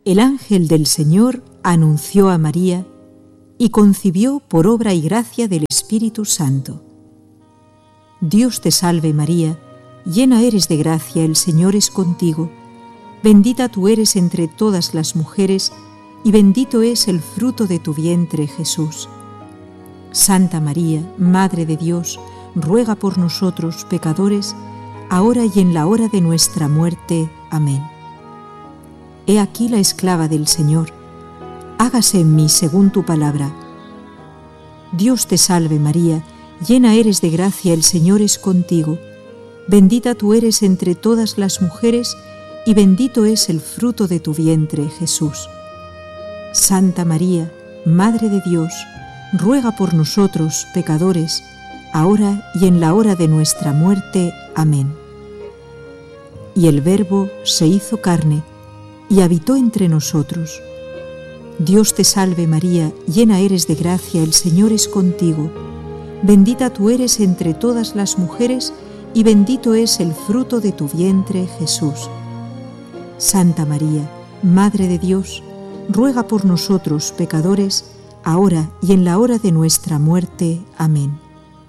El ángel del Señor anunció a María y concibió por obra y gracia del Espíritu Santo. Dios te salve María, llena eres de gracia, el Señor es contigo. Bendita tú eres entre todas las mujeres, y bendito es el fruto de tu vientre, Jesús. Santa María, Madre de Dios, ruega por nosotros pecadores, ahora y en la hora de nuestra muerte. Amén. He aquí la esclava del Señor, hágase en mí según tu palabra. Dios te salve María, llena eres de gracia, el Señor es contigo. Bendita tú eres entre todas las mujeres, y bendito es el fruto de tu vientre, Jesús. Santa María, Madre de Dios, ruega por nosotros pecadores, ahora y en la hora de nuestra muerte. Amén. Y el Verbo se hizo carne y habitó entre nosotros. Dios te salve María, llena eres de gracia, el Señor es contigo. Bendita tú eres entre todas las mujeres, y bendito es el fruto de tu vientre, Jesús. Santa María, Madre de Dios, ruega por nosotros pecadores, ahora y en la hora de nuestra muerte. Amén.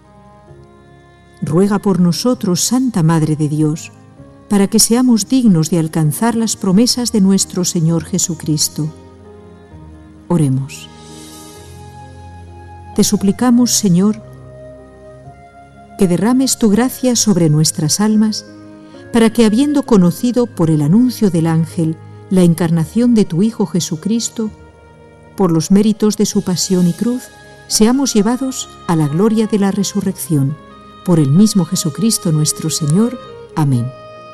Ruega por nosotros, Santa Madre de Dios, para que seamos dignos de alcanzar las promesas de nuestro Señor Jesucristo. Oremos. Te suplicamos, Señor, que derrames tu gracia sobre nuestras almas, para que, habiendo conocido por el anuncio del ángel la encarnación de tu Hijo Jesucristo, por los méritos de su pasión y cruz, seamos llevados a la gloria de la resurrección. Por el mismo Jesucristo nuestro Señor. Amén.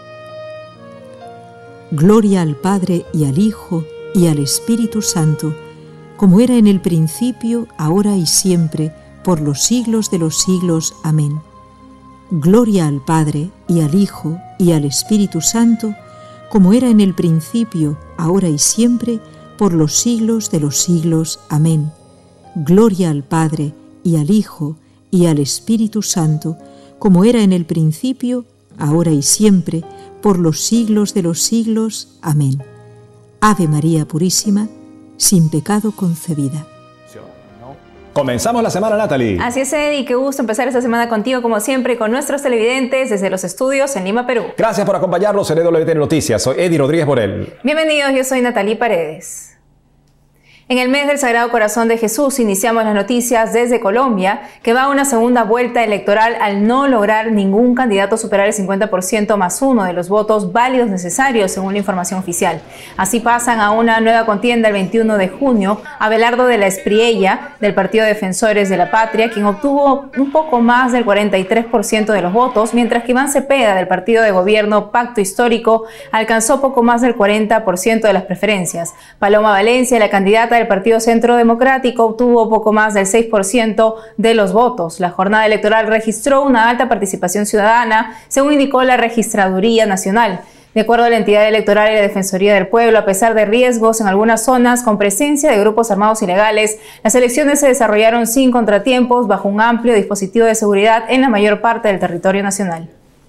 Gloria al Padre y al Hijo y al Espíritu Santo, como era en el principio, ahora y siempre, por los siglos de los siglos. Amén. Gloria al Padre y al Hijo y al Espíritu Santo, como era en el principio, ahora y siempre, por los siglos de los siglos. Amén. Gloria al Padre y al Hijo y al Espíritu Santo, como era en el principio, ahora y siempre, por los siglos de los siglos. Amén. Ave María Purísima, sin pecado concebida. Comenzamos la semana, Natalie. Así es, Eddie, qué gusto empezar esta semana contigo, como siempre, con nuestros televidentes desde los estudios en Lima, Perú. Gracias por acompañarnos en EWTN Noticias. Soy Eddie Rodríguez Morel. Bienvenidos, yo soy Natalie Paredes. En el mes del Sagrado Corazón de Jesús iniciamos las noticias desde Colombia, que va a una segunda vuelta electoral al no lograr ningún candidato superar el 50% más uno de los votos válidos necesarios, según la información oficial. Así pasan a una nueva contienda el 21 de junio Abelardo de la Espriella, del Partido Defensores de la Patria, quien obtuvo un poco más del 43% de los votos, mientras que Iván Cepeda, del Partido de Gobierno Pacto Histórico, alcanzó poco más del 40% de las preferencias. Paloma Valencia, la candidata del Partido Centro Democrático, obtuvo poco más del 6% de los votos. La jornada electoral registró una alta participación ciudadana, según indicó la Registraduría Nacional. De acuerdo a la entidad electoral y la Defensoría del Pueblo, a pesar de riesgos en algunas zonas con presencia de grupos armados ilegales, las elecciones se desarrollaron sin contratiempos, bajo un amplio dispositivo de seguridad en la mayor parte del territorio nacional.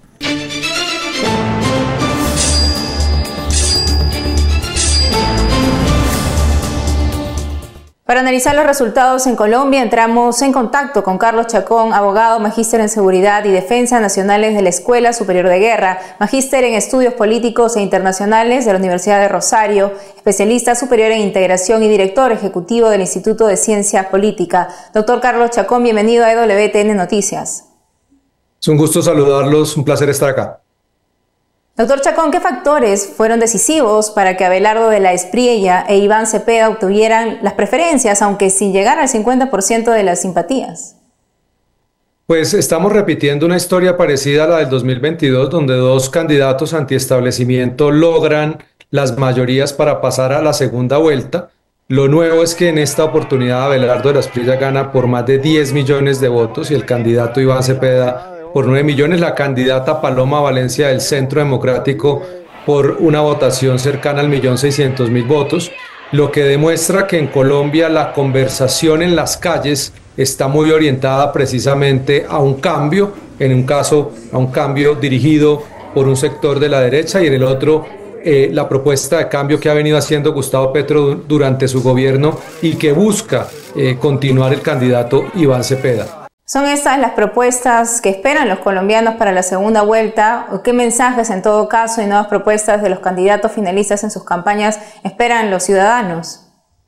Para analizar los resultados en Colombia, entramos en contacto con Carlos Chacón, abogado, magíster en Seguridad y Defensa Nacionales de la Escuela Superior de Guerra, magíster en Estudios Políticos e Internacionales de la Universidad de Rosario, especialista superior en Integración y director ejecutivo del Instituto de Ciencia Política. Doctor Carlos Chacón, bienvenido a EWTN Noticias. Es un gusto saludarlos, un placer estar acá. Doctor Chacón, ¿qué factores fueron decisivos para que Abelardo de la Espriella e Iván Cepeda obtuvieran las preferencias, aunque sin llegar al 50% de las simpatías? Pues estamos repitiendo una historia parecida a la del 2022, donde dos candidatos antiestablecimiento logran las mayorías para pasar a la segunda vuelta. Lo nuevo es que en esta oportunidad Abelardo de la Espriella gana por más de 10 millones de votos y el candidato Iván Cepeda por 9 millones, la candidata Paloma Valencia del Centro Democrático por una votación cercana al 1.600.000 votos, lo que demuestra que en Colombia la conversación en las calles está muy orientada precisamente a un cambio, en un caso a un cambio dirigido por un sector de la derecha y en el otro la propuesta de cambio que ha venido haciendo Gustavo Petro durante su gobierno y que busca continuar el candidato Iván Cepeda. ¿Son estas las propuestas que esperan los colombianos para la segunda vuelta? ¿O qué mensajes, en todo caso, y nuevas propuestas de los candidatos finalistas en sus campañas esperan los ciudadanos?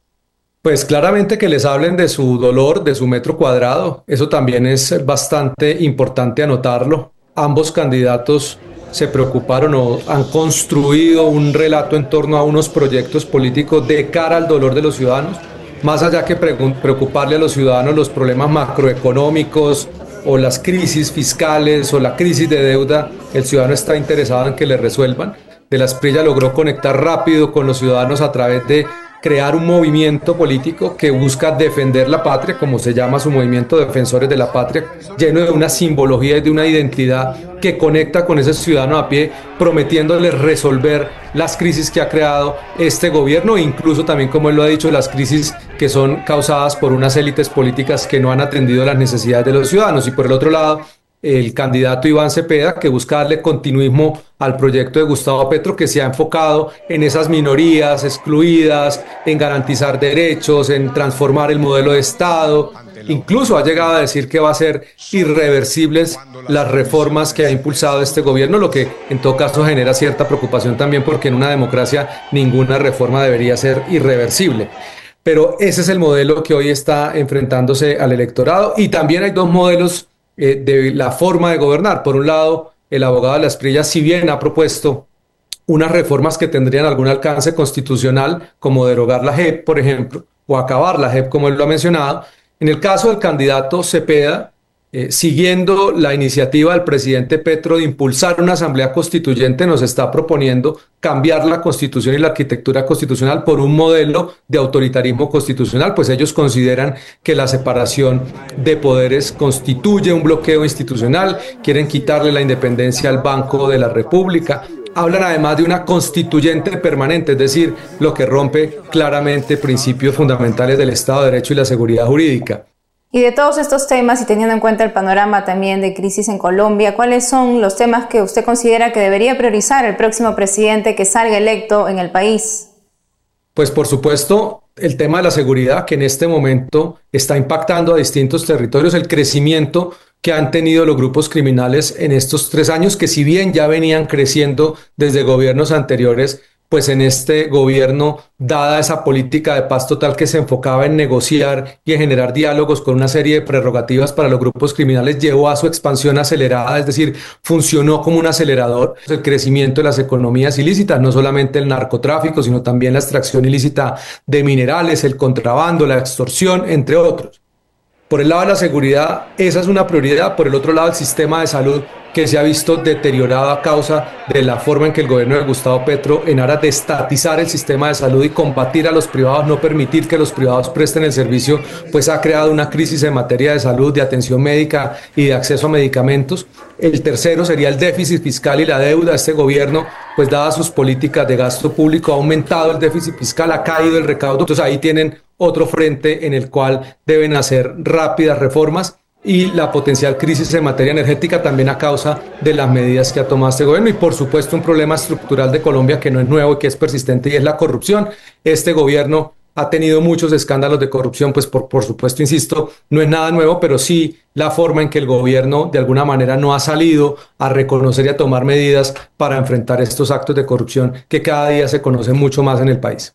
Pues claramente que les hablen de su dolor, de su metro cuadrado. Eso también es bastante importante anotarlo. Ambos candidatos se preocuparon o han construido un relato en torno a unos proyectos políticos de cara al dolor de los ciudadanos. Más allá que preocuparle a los ciudadanos los problemas macroeconómicos o las crisis fiscales o la crisis de deuda, el ciudadano está interesado en que le resuelvan. De la Espriella logró conectar rápido con los ciudadanos a través de crear un movimiento político que busca defender la patria, como se llama su movimiento, Defensores de la Patria, lleno de una simbología y de una identidad que conecta con ese ciudadano a pie, prometiéndole resolver las crisis que ha creado este gobierno, e incluso también, como él lo ha dicho, las crisis que son causadas por unas élites políticas que no han atendido las necesidades de los ciudadanos. Y por el otro lado, el candidato Iván Cepeda, que busca darle continuismo al proyecto de Gustavo Petro, que se ha enfocado en esas minorías excluidas, en garantizar derechos, en transformar el modelo de Estado. Incluso ha llegado a decir que va a ser irreversibles las reformas que ha impulsado este gobierno, lo que en todo caso genera cierta preocupación también, porque en una democracia ninguna reforma debería ser irreversible. Pero ese es el modelo que hoy está enfrentándose al electorado, y también hay dos modelos de la forma de gobernar. Por un lado, el abogado de la Espriella, si bien ha propuesto unas reformas que tendrían algún alcance constitucional, como derogar la JEP, por ejemplo, o acabar la JEP, como él lo ha mencionado, en el caso del candidato Cepeda, siguiendo la iniciativa del presidente Petro de impulsar una asamblea constituyente, nos está proponiendo cambiar la constitución y la arquitectura constitucional por un modelo de autoritarismo constitucional, pues ellos consideran que la separación de poderes constituye un bloqueo institucional, quieren quitarle la independencia al Banco de la República. Hablan además de una constituyente permanente, es decir, lo que rompe claramente principios fundamentales del Estado de Derecho y la seguridad jurídica. Y de todos estos temas, y teniendo en cuenta el panorama también de crisis en Colombia, ¿cuáles son los temas que usted considera que debería priorizar el próximo presidente que salga electo en el país? Pues por supuesto, el tema de la seguridad, que en este momento está impactando a distintos territorios, el crecimiento que han tenido los grupos criminales en estos 3 años, que si bien ya venían creciendo desde gobiernos anteriores, pues en este gobierno, dada esa política de paz total que se enfocaba en negociar y en generar diálogos con una serie de prerrogativas para los grupos criminales, llevó a su expansión acelerada, es decir, funcionó como un acelerador el crecimiento de las economías ilícitas, no solamente el narcotráfico, sino también la extracción ilícita de minerales, el contrabando, la extorsión, entre otros. Por el lado de la seguridad, esa es una prioridad. Por el otro lado, el sistema de salud, que se ha visto deteriorado a causa de la forma en que el gobierno de Gustavo Petro, en aras de estatizar el sistema de salud y combatir a los privados, no permitir que los privados presten el servicio, pues ha creado una crisis en materia de salud, de atención médica y de acceso a medicamentos. El tercero sería el déficit fiscal y la deuda. Este gobierno, pues dadas sus políticas de gasto público, ha aumentado el déficit fiscal, ha caído el recaudo. Entonces ahí tienen otro frente en el cual deben hacer rápidas reformas, y la potencial crisis en materia energética también a causa de las medidas que ha tomado este gobierno, y por supuesto un problema estructural de Colombia que no es nuevo y que es persistente, y es la corrupción. Este gobierno ha tenido muchos escándalos de corrupción, pues por supuesto, insisto, no es nada nuevo, pero sí la forma en que el gobierno de alguna manera no ha salido a reconocer y a tomar medidas para enfrentar estos actos de corrupción que cada día se conocen mucho más en el país.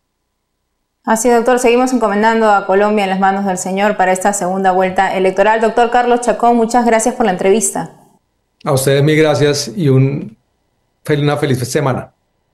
Así, doctor, seguimos encomendando a Colombia en las manos del Señor para esta segunda vuelta electoral. Doctor Carlos Chacón, muchas gracias por la entrevista. A ustedes mil gracias y una feliz semana.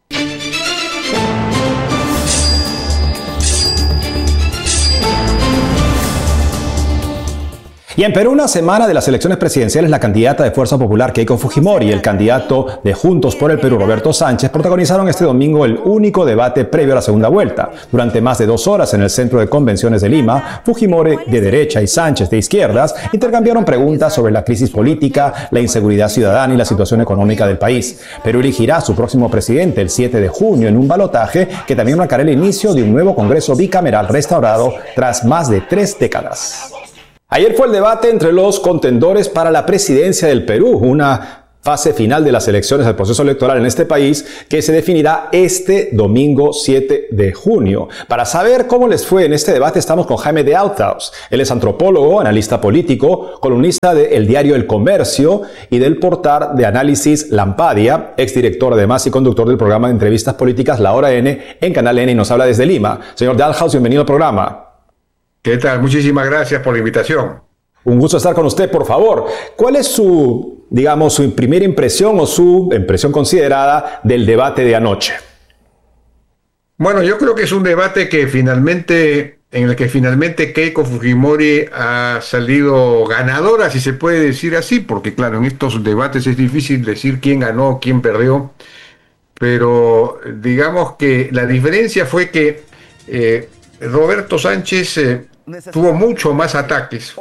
Y en Perú, una semana de las elecciones presidenciales, la candidata de Fuerza Popular, Keiko Fujimori, y el candidato de Juntos por el Perú, Roberto Sánchez, protagonizaron este domingo el único debate previo a la segunda vuelta. Durante más de 2 horas en el Centro de Convenciones de Lima, Fujimori de derecha y Sánchez de izquierdas intercambiaron preguntas sobre la crisis política, la inseguridad ciudadana y la situación económica del país. Perú elegirá a su próximo presidente el 7 de junio en un balotaje que también marcará el inicio de un nuevo Congreso bicameral restaurado tras más de 3 décadas. Ayer fue el debate entre los contendores para la presidencia del Perú, una fase final de las elecciones del proceso electoral en este país, que se definirá este domingo 7 de junio. Para saber cómo les fue en este debate estamos con Jaime de Althaus. Él es antropólogo, analista político, columnista del diario El Comercio y del portal de análisis Lampadia, exdirector además y conductor del programa de entrevistas políticas La Hora N en Canal N y nos habla desde Lima. Señor de Althaus, bienvenido al programa. ¿Qué tal? Muchísimas gracias por la invitación. Un gusto estar con usted, por favor. ¿Cuál es su primera impresión o su impresión considerada del debate de anoche? Bueno, yo creo que es un debate en el que finalmente Keiko Fujimori ha salido ganadora, si se puede decir así, porque claro, en estos debates es difícil decir quién ganó, quién perdió, pero digamos que la diferencia fue que Roberto Sánchez tuvo mucho más ataques,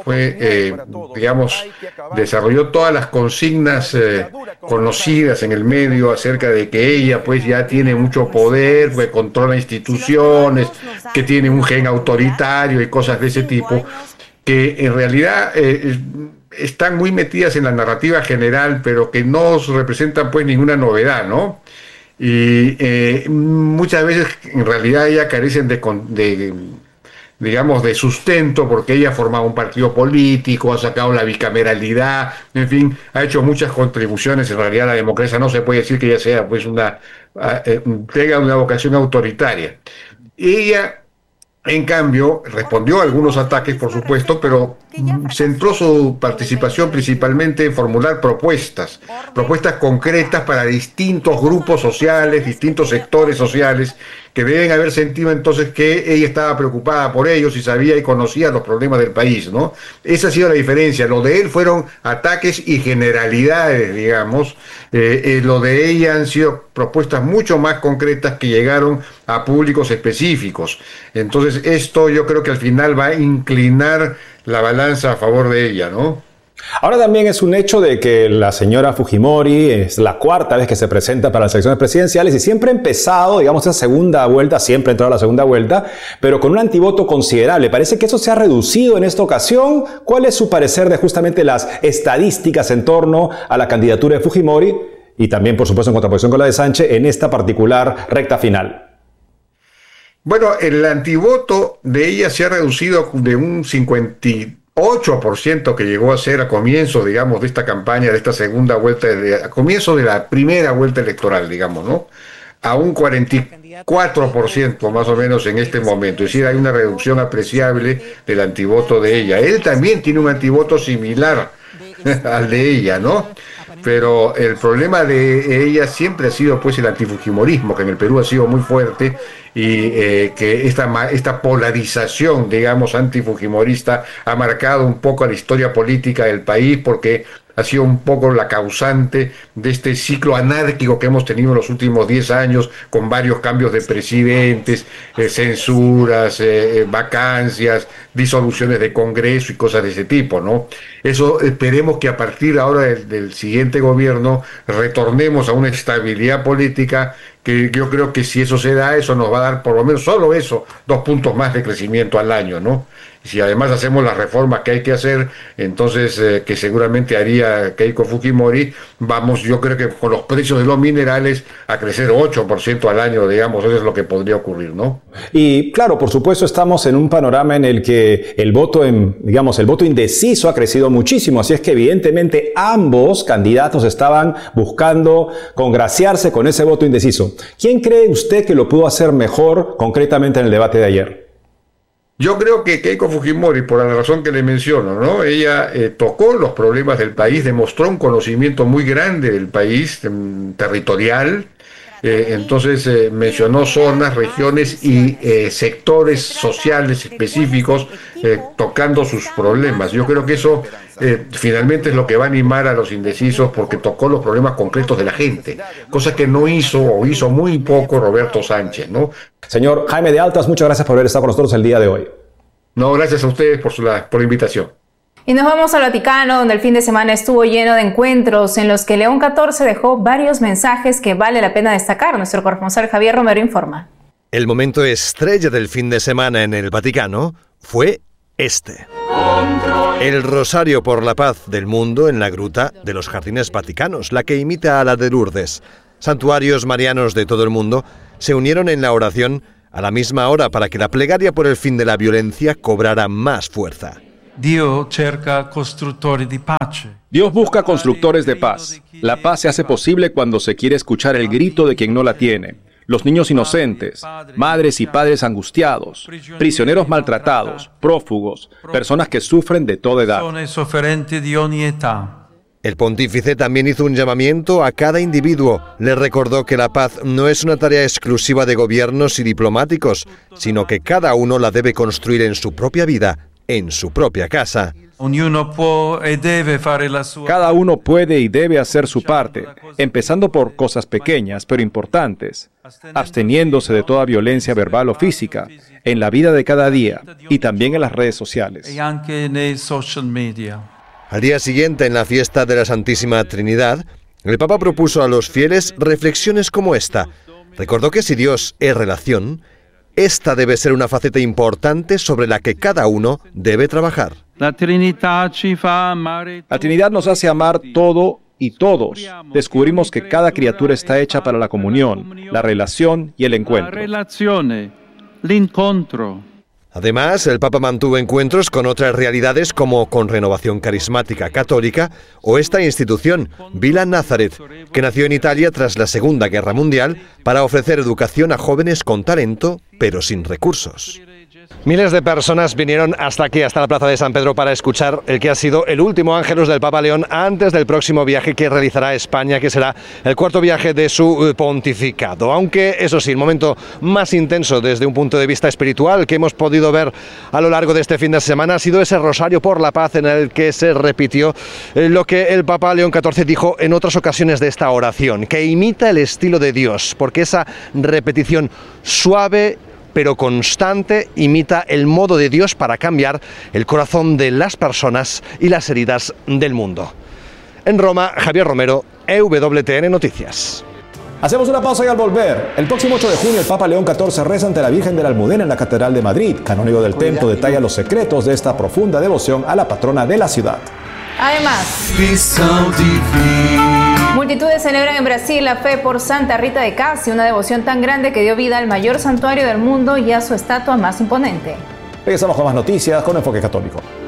desarrolló todas las consignas conocidas en el medio acerca de que ella pues ya tiene mucho poder, que controla instituciones, que tiene un gen autoritario y cosas de ese tipo, que en realidad están muy metidas en la narrativa general, pero que no representan pues ninguna novedad, ¿no? Y muchas veces en realidad ella carecen de sustento, porque ella ha formado un partido político, ha sacado la bicameralidad, en fin, ha hecho muchas contribuciones. En realidad la democracia no se puede decir que ella sea pues tenga una vocación autoritaria. Ella, en cambio, respondió a algunos ataques, por supuesto, pero centró su participación principalmente en formular propuestas concretas para distintos grupos sociales, distintos sectores sociales, que deben haber sentido entonces que ella estaba preocupada por ellos y sabía y conocía los problemas del país, ¿no? Esa ha sido la diferencia. Lo de él fueron ataques y generalidades, digamos. Lo de ella han sido propuestas mucho más concretas que llegaron a públicos específicos. Entonces esto yo creo que al final va a inclinar la balanza a favor de ella, ¿no? Ahora también es un hecho de que la señora Fujimori es la cuarta vez que se presenta para las elecciones presidenciales y siempre ha empezado, digamos, esa segunda vuelta, siempre ha entrado a la segunda vuelta, pero con un antivoto considerable. Parece que eso se ha reducido en esta ocasión. ¿Cuál es su parecer de justamente las estadísticas en torno a la candidatura de Fujimori y también, por supuesto, en contraposición con la de Sánchez en esta particular recta final? Bueno, el antivoto de ella se ha reducido de un 58% que llegó a ser a comienzo, digamos, de esta campaña, de esta segunda vuelta, a comienzo de la primera vuelta electoral, digamos, ¿no? A un 44% más o menos en este momento. Es decir, hay una reducción apreciable del antivoto de ella. Él también tiene un antivoto similar al de ella, ¿no? Pero el problema de ella siempre ha sido pues el antifujimorismo, que en el Perú ha sido muy fuerte, y que esta polarización, digamos, antifujimorista ha marcado un poco la historia política del país, porque ha sido un poco la causante de este ciclo anárquico que hemos tenido en los últimos 10 años, con varios cambios de presidentes, censuras, vacancias, disoluciones de Congreso y cosas de ese tipo, ¿no? Eso esperemos que a partir ahora del siguiente gobierno retornemos a una estabilidad política, que yo creo que si eso se da, eso nos va a dar por lo menos solo eso, 2 puntos más de crecimiento al año, ¿no? Si además hacemos las reformas que hay que hacer, entonces que seguramente haría Keiko Fujimori, vamos, yo creo que con los precios de los minerales a crecer 8% al año, digamos, eso es lo que podría ocurrir, ¿no? Y claro, por supuesto, estamos en un panorama en el que el voto indeciso ha crecido muchísimo, así es que evidentemente ambos candidatos estaban buscando congraciarse con ese voto indeciso. ¿Quién cree usted que lo pudo hacer mejor concretamente en el debate de ayer? Yo creo que Keiko Fujimori, por la razón que le menciono, ¿no? Ella tocó los problemas del país, demostró un conocimiento muy grande del país, territorial. Entonces mencionó zonas, regiones y sectores sociales específicos tocando sus problemas. Yo creo que eso finalmente es lo que va a animar a los indecisos, porque tocó los problemas concretos de la gente, cosa que no hizo o hizo muy poco Roberto Sánchez, ¿no? Señor Jaime de Althaus, muchas gracias por haber estado con nosotros el día de hoy. No, gracias a ustedes por la invitación. Y nos vamos al Vaticano, donde el fin de semana estuvo lleno de encuentros en los que León XIV dejó varios mensajes que vale la pena destacar. Nuestro corresponsal Javier Romero informa. El momento estrella del fin de semana en el Vaticano fue este. El Rosario por la Paz del Mundo en la Gruta de los Jardines Vaticanos, la que imita a la de Lourdes. Santuarios marianos de todo el mundo se unieron en la oración a la misma hora para que la plegaria por el fin de la violencia cobrara más fuerza. Dios busca constructores de paz. La paz se hace posible cuando se quiere escuchar el grito de quien no la tiene. Los niños inocentes, madres y padres angustiados, prisioneros maltratados, prófugos, personas que sufren de toda edad. El pontífice también hizo un llamamiento a cada individuo. Le recordó que la paz no es una tarea exclusiva de gobiernos y diplomáticos, sino que cada uno la debe construir en su propia vida, en su propia casa. Cada uno puede y debe hacer su parte, empezando por cosas pequeñas pero importantes, absteniéndose de toda violencia verbal o física, en la vida de cada día y también en las redes sociales. Al día siguiente, en la fiesta de la Santísima Trinidad, el Papa propuso a los fieles reflexiones como esta. Recordó que si Dios es relación, esta debe ser una faceta importante sobre la que cada uno debe trabajar. La Trinidad nos hace amar todo y todos. Descubrimos que cada criatura está hecha para la comunión, la relación y el encuentro. Además, el Papa mantuvo encuentros con otras realidades como con Renovación Carismática Católica o esta institución, Villa Nazareth, que nació en Italia tras la Segunda Guerra Mundial para ofrecer educación a jóvenes con talento, pero sin recursos. Miles de personas vinieron hasta aquí, hasta la Plaza de San Pedro, para escuchar el que ha sido el último Ángelus del Papa León antes del próximo viaje que realizará a España, que será el cuarto viaje de su pontificado. Aunque, eso sí, el momento más intenso desde un punto de vista espiritual que hemos podido ver a lo largo de este fin de semana ha sido ese Rosario por la Paz en el que se repitió lo que el Papa León XIV dijo en otras ocasiones de esta oración, que imita el estilo de Dios, porque esa repetición suave pero constante imita el modo de Dios para cambiar el corazón de las personas y las heridas del mundo. En Roma, Javier Romero, EWTN Noticias. Hacemos una pausa y al volver, el próximo 8 de junio el Papa León XIV reza ante la Virgen de la Almudena en la Catedral de Madrid. Canónigo del Templo detalla los secretos de esta profunda devoción a la patrona de la ciudad. Además, multitudes celebran en Brasil la fe por Santa Rita de Casi, una devoción tan grande que dio vida al mayor santuario del mundo y a su estatua más imponente. Regresamos con más noticias con Enfoque Católico.